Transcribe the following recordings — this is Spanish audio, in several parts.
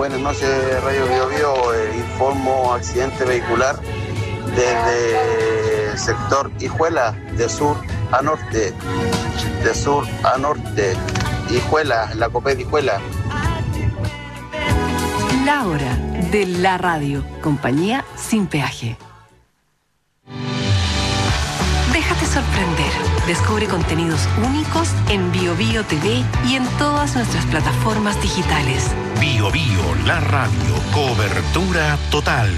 buenas noches, Radio Bio Bio. Informo accidente vehicular desde el sector Hijuela, de sur a norte. Hijuela, la Copet Hijuela. La hora de la radio, compañía sin peaje. Déjate sorprender. Descubre contenidos únicos en Bio Bio TV y en todas nuestras plataformas digitales. Bio Bio, la radio, cobertura total.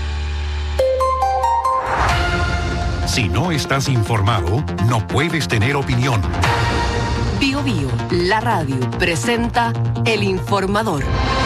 Si no estás informado, no puedes tener opinión. Bio Bio, la radio, presenta El Informador.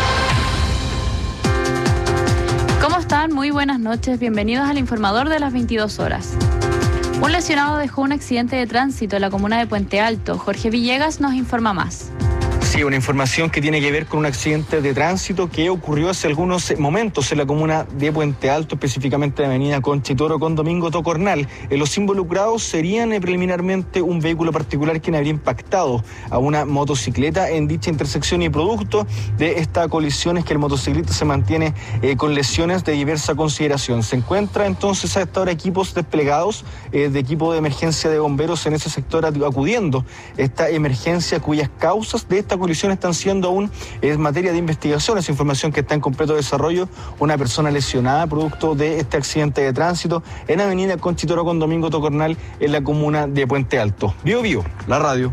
¿Cómo están? Muy buenas noches. Bienvenidos al Informador de las 22 horas. Un lesionado dejó un accidente de tránsito en la comuna de Puente Alto. Jorge Villegas nos informa más. Sí, una información que tiene que ver con un accidente de tránsito que ocurrió hace algunos momentos en la comuna de Puente Alto, específicamente en la avenida Conchitoro con Domingo Tocornal. Los involucrados serían preliminarmente un vehículo particular quien habría impactado a una motocicleta en dicha intersección, y producto de esta colisión es que el motociclista se mantiene con lesiones de diversa consideración. Se encuentra entonces a esta hora equipos desplegados de equipo de emergencia de bomberos en ese sector acudiendo esta emergencia, cuyas causas de esta colisión están siendo aún materia de investigación. Esa información que está en completo desarrollo. Una persona lesionada producto de este accidente de tránsito en avenida Conchitoro con Domingo Tocornal en la comuna de Puente Alto. Bio Bio, la radio.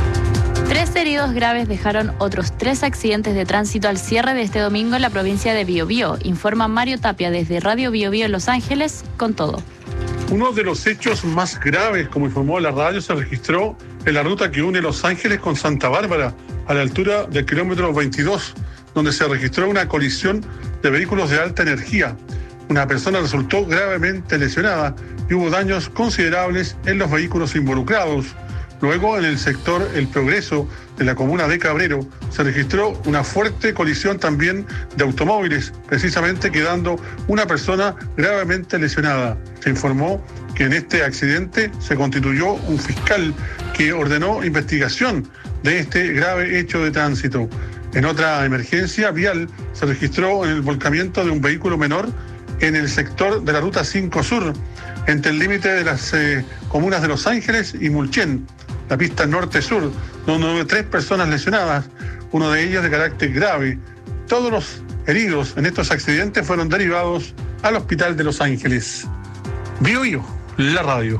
3 heridos graves dejaron otros 3 accidentes de tránsito al cierre de este domingo en la provincia de Biobío. Informa Mario Tapia desde Radio Biobío en Los Ángeles con todo. Uno de los hechos más graves, como informó la radio, se registró en la ruta que une Los Ángeles con Santa Bárbara, a la altura del kilómetro 22, donde se registró una colisión de vehículos de alta energía. Una persona resultó gravemente lesionada y hubo daños considerables en los vehículos involucrados. Luego, en el sector El Progreso de la comuna de Cabrero, se registró una fuerte colisión también de automóviles, precisamente quedando una persona gravemente lesionada. Se informó que en este accidente se constituyó un fiscal que ordenó investigación de este grave hecho de tránsito. En otra emergencia vial se registró el volcamiento de un vehículo menor en el sector de la Ruta 5 Sur, entre el límite de las comunas de Los Ángeles y Mulchen, la pista norte-sur, donde hubo 3 personas lesionadas, uno de ellas de carácter grave. Todos los heridos en estos accidentes fueron derivados al hospital de Los Ángeles. Bio Bio, la radio.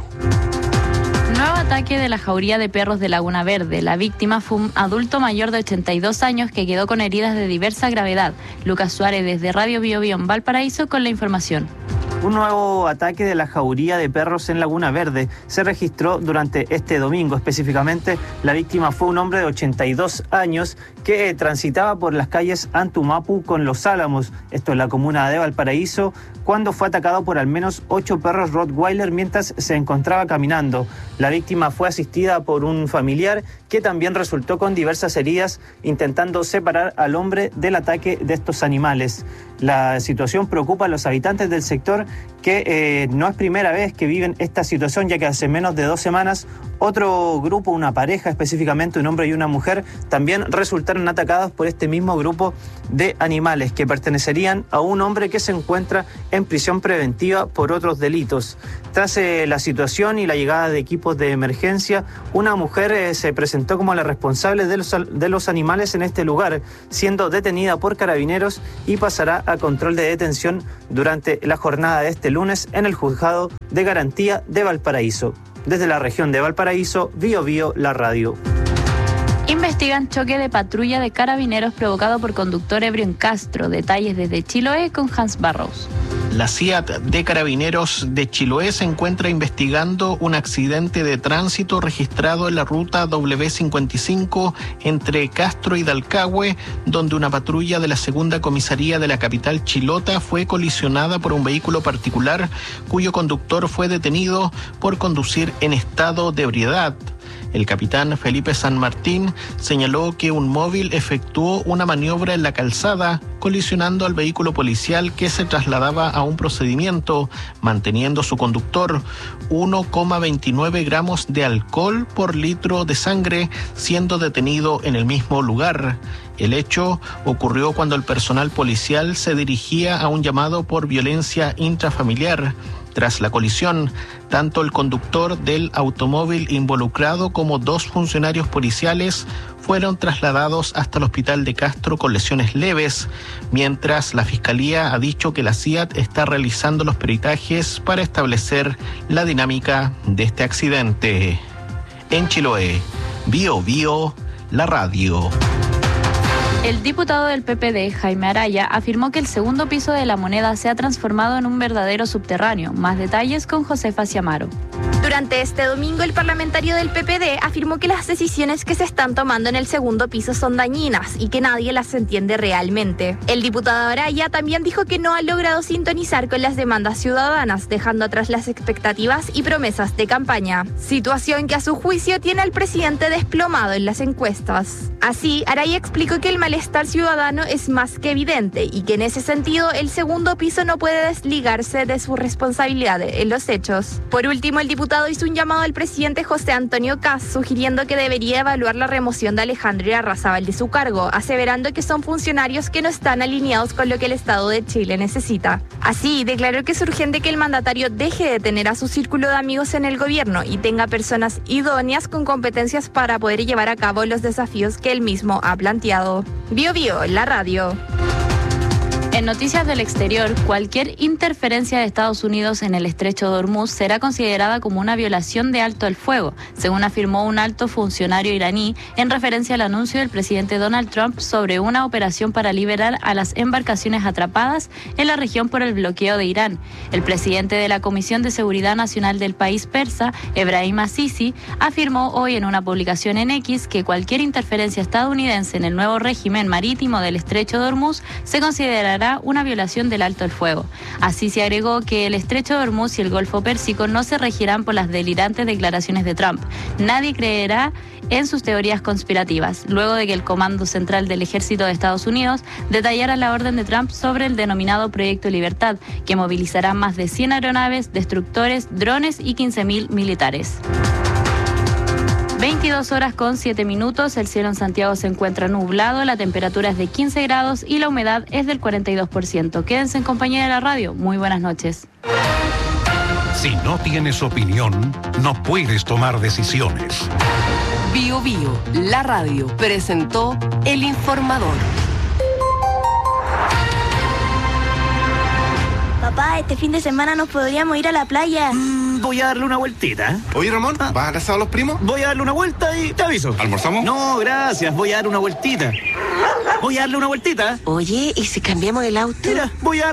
Nuevo ataque de la jauría de perros de Laguna Verde. La víctima fue un adulto mayor de 82 años que quedó con heridas de diversa gravedad. Lucas Suárez desde Radio Bio Bio en Valparaíso con la información. Un nuevo ataque de la jauría de perros en Laguna Verde se registró durante este domingo. Específicamente, la víctima fue un hombre de 82 años que transitaba por las calles Antumapu con Los Álamos, esto en la comuna de Valparaíso, cuando fue atacado por al menos 8 perros Rottweiler mientras se encontraba caminando. La víctima fue asistida por un familiar que también resultó con diversas heridas intentando separar al hombre del ataque de estos animales. La situación preocupa a los habitantes del sector que no es primera vez que viven esta situación, ya que hace menos de 2 semanas otro grupo, una pareja específicamente, un hombre y una mujer, también resultaron atacados por este mismo grupo de animales que pertenecerían a un hombre que se encuentra en prisión preventiva por otros delitos. Tras la situación y la llegada de equipos de emergencia, una mujer se presentó como la responsable de los animales en este lugar, siendo detenida por carabineros y pasará a control de detención durante la jornada de este lunes en el Juzgado de Garantía de Valparaíso. Desde la región de Valparaíso, Bio Bio, la radio. Investigan choque de patrulla de carabineros provocado por conductor ebrio en Castro. Detalles desde Chiloé con Hans Barrows. La CIAT de Carabineros de Chiloé se encuentra investigando un accidente de tránsito registrado en la ruta W55 entre Castro y Dalcahue, donde una patrulla de la segunda comisaría de la capital chilota fue colisionada por un vehículo particular cuyo conductor fue detenido por conducir en estado de ebriedad. El capitán Felipe San Martín señaló que un móvil efectuó una maniobra en la calzada, colisionando al vehículo policial que se trasladaba a un procedimiento, manteniendo su conductor 1,29 gramos de alcohol por litro de sangre, siendo detenido en el mismo lugar. El hecho ocurrió cuando el personal policial se dirigía a un llamado por violencia intrafamiliar. Tras la colisión, tanto el conductor del automóvil involucrado como 2 funcionarios policiales fueron trasladados hasta el hospital de Castro con lesiones leves, mientras la Fiscalía ha dicho que la CIAT está realizando los peritajes para establecer la dinámica de este accidente. En Chiloé, Bio Bio, la radio. El diputado del PPD, Jaime Araya, afirmó que el segundo piso de la Moneda se ha transformado en un verdadero subterráneo. Más detalles con Josefa Ciamaro. Durante este domingo, el parlamentario del PPD afirmó que las decisiones que se están tomando en el segundo piso son dañinas y que nadie las entiende realmente. El diputado Araya también dijo que no ha logrado sintonizar con las demandas ciudadanas, dejando atrás las expectativas y promesas de campaña. Situación que a su juicio tiene al presidente desplomado en las encuestas. Así, Araya explicó que el malestar ciudadano es más que evidente y que en ese sentido el segundo piso no puede desligarse de su responsabilidad en los hechos. Por último, el diputado hizo un llamado al presidente José Antonio Kast, sugiriendo que debería evaluar la remoción de Alejandro Irarrázaval de su cargo, aseverando que son funcionarios que no están alineados con lo que el Estado de Chile necesita. Así, declaró que es urgente que el mandatario deje de tener a su círculo de amigos en el gobierno y tenga personas idóneas con competencias para poder llevar a cabo los desafíos que él mismo ha planteado. Bio Bio, la radio. En noticias del exterior, cualquier interferencia de Estados Unidos en el estrecho de Hormuz será considerada como una violación de alto el fuego, según afirmó un alto funcionario iraní en referencia al anuncio del presidente Donald Trump sobre una operación para liberar a las embarcaciones atrapadas en la región por el bloqueo de Irán. El presidente de la Comisión de Seguridad Nacional del país persa, Ebrahim Assisi, afirmó hoy en una publicación en X que cualquier interferencia estadounidense en el nuevo régimen marítimo del estrecho de Hormuz se considerará una violación del alto el fuego. Así se agregó que el estrecho de Hormuz y el Golfo Pérsico no se regirán por las delirantes declaraciones de Trump. Nadie creerá en sus teorías conspirativas, luego de que el Comando Central del Ejército de Estados Unidos detallara la orden de Trump sobre el denominado Proyecto Libertad, que movilizará más de 100 aeronaves, destructores, drones y 15.000 militares. 22 horas con 7 minutos, el cielo en Santiago se encuentra nublado, la temperatura es de 15 grados y la humedad es del 42%. Quédense en compañía de la radio. Muy buenas noches. Si no tienes opinión, no puedes tomar decisiones. Bio Bio, la radio, presentó El Informador. Papá, este fin de semana nos podríamos ir a la playa. Voy a darle una vueltita. Oye, Ramón, ¿vas a casar a los primos? Voy a darle una vuelta y te aviso. ¿Almorzamos? No, gracias, voy a dar una vueltita. Voy a darle una vueltita. Oye, ¿y si cambiamos el auto? Mira, voy a